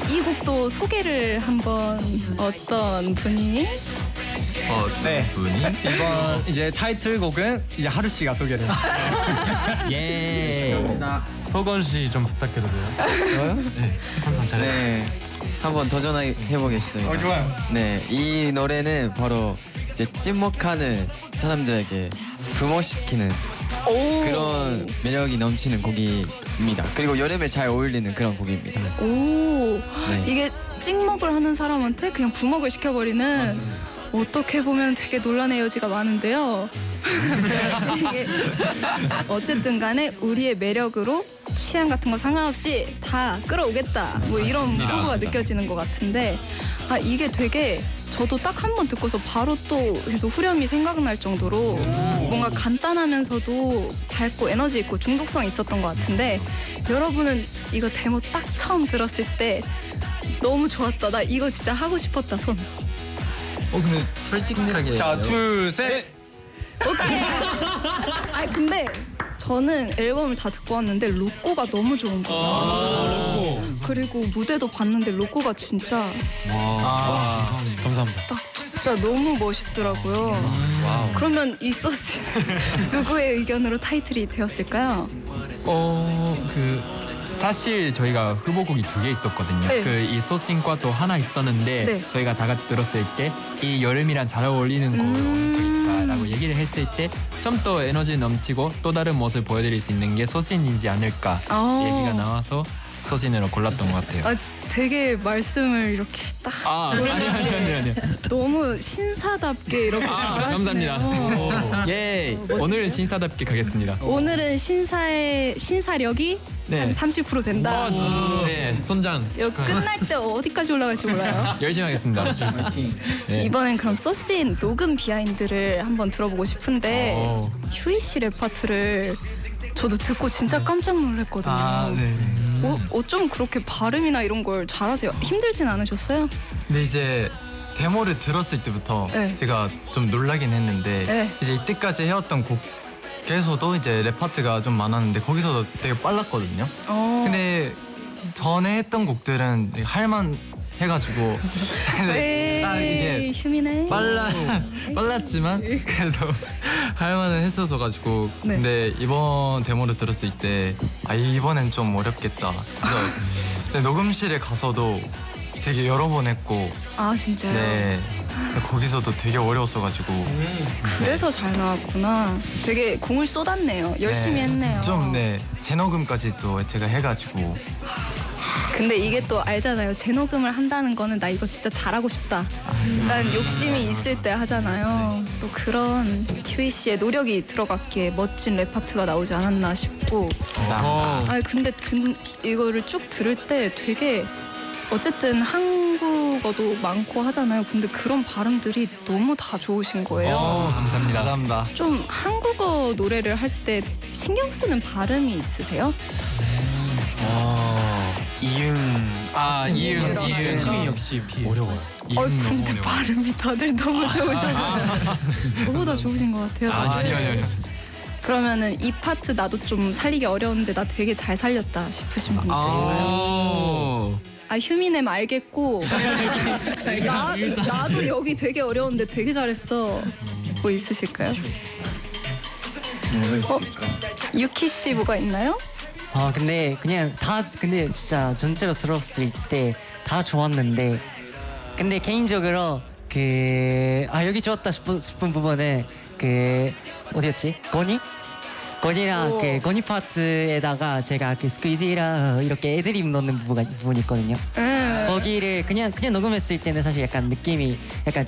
이 곡도 소개를 한번 어떤 분이? 네. 분이? 이번 이제 타이틀곡은 이제 하루 씨가 소개를. 예. 소건 씨 좀 부탁해도 돼요? 저요? 네. 항상 잘해. 네, 한번 도전해 보겠습니다. 좋아요. 네, 이 노래는 바로 이제 찍먹하는 사람들에게 부모시키는 그런 매력이 넘치는 곡입니다. 그리고 여름에 잘 어울리는 그런 곡입니다. 오, 네. 이게 찍먹을 하는 사람한테 그냥 부먹을 시켜버리는. 어떻게 보면 되게 논란의 여지가 많은데요. 이게 어쨌든 간에 우리의 매력으로 취향 같은 거 상관없이 다 끌어오겠다. 뭐 이런 포부가 느껴지는 것 같은데 이게 되게 저도 딱 한 번 듣고서 바로 또 계속 후렴이 생각날 정도로 뭔가 간단하면서도 밝고 에너지 있고 중독성이 있었던 것 같은데 여러분은 이거 데모 딱 처음 들었을 때 너무 좋았다. 나 이거 진짜 하고 싶었다. 손. 근데 솔직하게. 자, 둘, 셋. 오케이. 근데 저는 앨범을 다 듣고 왔는데 로꼬가 너무 좋은 거예요. 그리고 무대도 봤는데 로꼬가 진짜 감사합니다. 딱 진짜 너무 멋있더라고요. 그러면 이 소스 누구의 의견으로 타이틀이 되었을까요? 사실 저희가 후보곡이 2개 있었거든요. 네. 이 소싱과 또 하나 있었는데 네. 저희가 다 같이 들었을 때 이 여름이랑 잘 어울리는 곡이다라고 얘기를 했을 때 좀 더 에너지 넘치고 또 다른 모습을 보여드릴 수 있는 게 소신이지 않을까 얘기가 나와서 소신으로 골랐던 것 같아요. 되게 말씀을 이렇게 딱 아니요. 너무 신사답게 이렇게 잘하시네요. 감사합니다. 예, 오늘은 신사답게 가겠습니다. 오늘은 신사력이 네. 한 30% 된다. 네, 손장. 여기 끝날 때 어디까지 올라갈지 몰라요. 열심히 하겠습니다. 네. 이번엔 그럼 소스인 녹음 비하인드를 한번 들어보고 싶은데 휴이 씨 랩 파트를 저도 듣고 진짜 깜짝 놀랐거든요. 네. 어쩜 그렇게 발음이나 이런 걸 잘하세요? 힘들진 않으셨어요? 근데 이제 데모를 들었을 때부터 네. 제가 좀 놀라긴 했는데 네. 이제 이때까지 해왔던 곡에서도 이제 랩 파트가 좀 많았는데 거기서도 되게 빨랐거든요. 근데 전에 했던 곡들은 되게 할만 해가지고 딱 이게 휴미네. 빨랐지만 그래도 할만은 했어서 가지고 네. 근데 이번 데모를 들었을 때 이번엔 좀 어렵겠다. 그래서 근데 녹음실에 가서도 되게 여러 번 했고 진짜요? 네 거기서도 되게 어려웠어가지고 그래서 잘 나왔구나. 되게 공을 쏟았네요. 열심히 했네요. 좀 재녹음까지 또 제가 해가지고 근데 이게 또 알잖아요. 재녹음을 한다는 거는 나 이거 진짜 잘하고 싶다. 난 욕심이 있을 때 하잖아요. 또 그런 휴이 씨의 노력이 들어갔기에 멋진 랩 파트가 나오지 않았나 싶고. 근데 이거를 쭉 들을 때 되게 어쨌든 한국어도 많고 하잖아요. 근데 그런 발음들이 너무 다 좋으신 거예요. 감사합니다. 좀 한국어 노래를 할 때 신경 쓰는 발음이 있으세요? 이응 팀이 역시 어려워. 근데 발음이 다들 너무 좋으셔서 저보다 좋으신 것 같아요. 아니요. 그러면은 이 파트 나도 좀 살리기 어려운데 나 되게 잘 살렸다 싶으신 분 있으신가요? 휴미넴 알겠고 나도 여기 되게 어려운데 되게 잘했어. 뭐 있으실까요? 유키 씨 뭐가 있나요? 근데 그냥 근데 진짜 전체로 들었을 때 다 좋았는데 근데 개인적으로 여기 좋았다 싶은 부분은 어디였지? 건이랑 건이 파트에다가 제가 스퀴즈라 이렇게 애드립 넣는 부분이 있거든요. 거기를 그냥 녹음했을 때는 사실 약간 느낌이 약간